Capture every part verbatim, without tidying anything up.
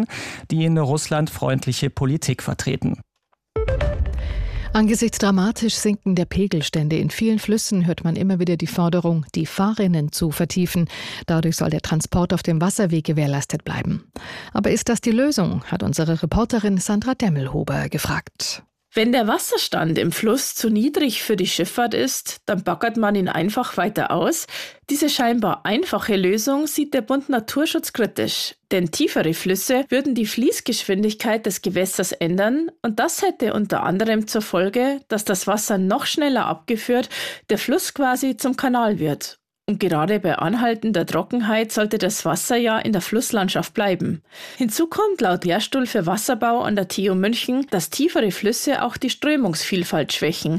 Parteien, die eine russlandfreundliche Politik vertreten. Angesichts dramatisch sinkender Pegelstände in vielen Flüssen hört man immer wieder die Forderung, die Fahrrinnen zu vertiefen. Dadurch soll der Transport auf dem Wasserweg gewährleistet bleiben. Aber ist das die Lösung, hat unsere Reporterin Sandra Demmelhuber gefragt. Wenn der Wasserstand im Fluss zu niedrig für die Schifffahrt ist, dann baggert man ihn einfach weiter aus. Diese scheinbar einfache Lösung sieht der Bund Naturschutz kritisch. Denn tiefere Flüsse würden die Fließgeschwindigkeit des Gewässers ändern und das hätte unter anderem zur Folge, dass das Wasser noch schneller abgeführt, der Fluss quasi zum Kanal wird. Und gerade bei anhaltender Trockenheit sollte das Wasser ja in der Flusslandschaft bleiben. Hinzu kommt laut Lehrstuhl für Wasserbau an der T U München, dass tiefere Flüsse auch die Strömungsvielfalt schwächen.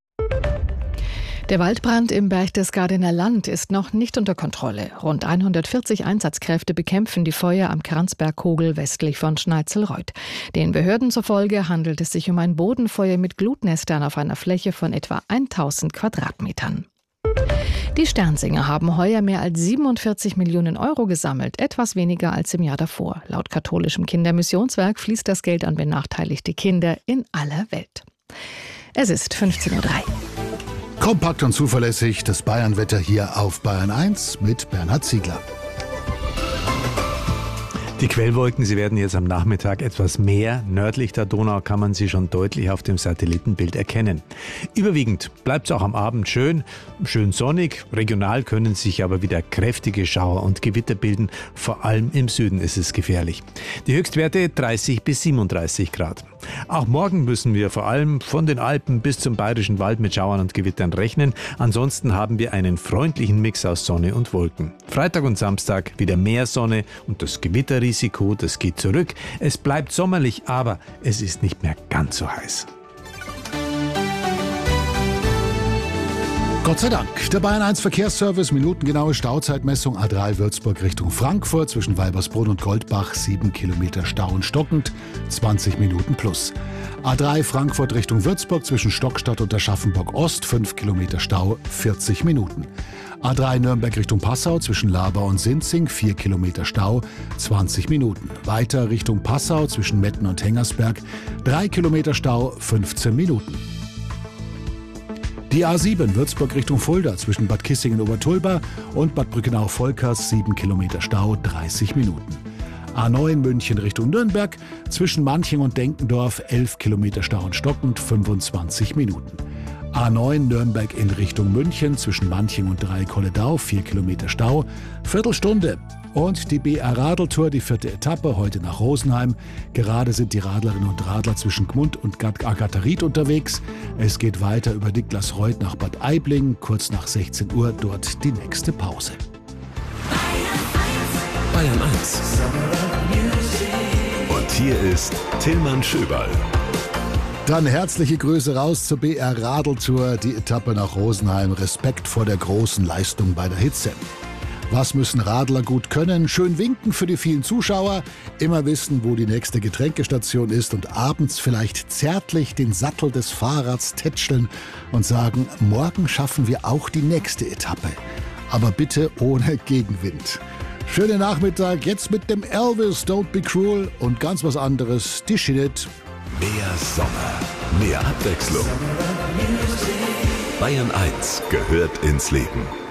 Der Waldbrand im Berchtesgadener Land ist noch nicht unter Kontrolle. Rund hundertvierzig Einsatzkräfte bekämpfen die Feuer am Kranzbergkogel westlich von Schneizelreuth. Den Behörden zufolge handelt es sich um ein Bodenfeuer mit Glutnestern auf einer Fläche von etwa tausend Quadratmetern. Die Sternsinger haben heuer mehr als siebenundvierzig Millionen Euro gesammelt, etwas weniger als im Jahr davor. Laut katholischem Kindermissionswerk fließt das Geld an benachteiligte Kinder in aller Welt. Es ist fünfzehn Uhr drei. Kompakt und zuverlässig das Bayernwetter hier auf Bayern eins mit Bernhard Ziegler. Die Quellwolken, sie werden jetzt am Nachmittag etwas mehr. Nördlich der Donau kann man sie schon deutlich auf dem Satellitenbild erkennen. Überwiegend bleibt es auch am Abend schön, schön sonnig. Regional können sich aber wieder kräftige Schauer und Gewitter bilden. Vor allem im Süden ist es gefährlich. Die Höchstwerte dreißig bis siebenunddreißig Grad. Auch morgen müssen wir vor allem von den Alpen bis zum Bayerischen Wald mit Schauern und Gewittern rechnen. Ansonsten haben wir einen freundlichen Mix aus Sonne und Wolken. Freitag und Samstag wieder mehr Sonne und das Gewitterrisiko, das geht zurück. Es bleibt sommerlich, aber es ist nicht mehr ganz so heiß. Gott sei Dank. Der Bayern eins Verkehrsservice, minutengenaue Stauzeitmessung A drei Würzburg Richtung Frankfurt zwischen Weibersbrunn und Goldbach, sieben Kilometer Stau und stockend, zwanzig Minuten plus. A drei Frankfurt Richtung Würzburg zwischen Stockstadt und Aschaffenburg Ost, fünf Kilometer Stau, vierzig Minuten. A drei Nürnberg Richtung Passau zwischen Laber und Sinzing, vier Kilometer Stau, zwanzig Minuten. Weiter Richtung Passau zwischen Metten und Hengersberg, drei Kilometer Stau, fünfzehn Minuten. Die A sieben Würzburg Richtung Fulda zwischen Bad Kissingen-Obertulba und Bad Brückenau-Volkers, sieben Kilometer Stau, dreißig Minuten. A neun München Richtung Nürnberg zwischen Manching und Denkendorf, elf Kilometer Stau und stockend, fünfundzwanzig Minuten. A neun Nürnberg in Richtung München zwischen Manching und Dreikolledau, vier Kilometer Stau, Viertelstunde. Und die B R Radeltour, die vierte Etappe, heute nach Rosenheim. Gerade sind die Radlerinnen und Radler zwischen Gmund und Agatharid unterwegs. Es geht weiter über Niklasreuth nach Bad Aibling. Kurz nach sechzehn Uhr dort die nächste Pause. Bayern eins. Und hier ist Tillmann Schöberl. Dann herzliche Grüße raus zur B R Radeltour, die Etappe nach Rosenheim. Respekt vor der großen Leistung bei der Hitze. Was müssen Radler gut können? Schön winken für die vielen Zuschauer, immer wissen, wo die nächste Getränkestation ist und abends vielleicht zärtlich den Sattel des Fahrrads tätscheln und sagen, morgen schaffen wir auch die nächste Etappe. Aber bitte ohne Gegenwind. Schönen Nachmittag, jetzt mit dem Elvis, Don't Be Cruel und ganz was anderes, die Shinnet. Mehr Sommer, mehr Abwechslung. Bayern eins gehört ins Leben.